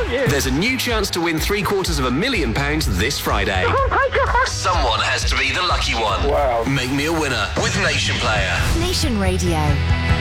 you. There's a new chance to win £750,000 this Friday. Someone has to be the lucky one. Wow. Make me a winner with Nation Player. Nation Radio.